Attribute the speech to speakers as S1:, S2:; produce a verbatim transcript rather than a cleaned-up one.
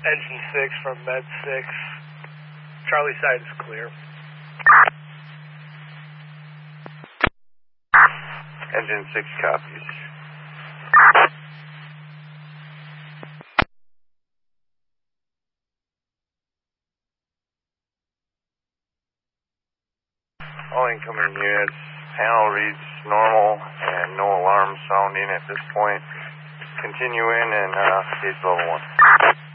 S1: Engine six from Med six. Charlie side is clear.
S2: Engine six copies. All incoming units, panel reads normal and no alarm sounding at this point. Continue in and uh, gauge level one.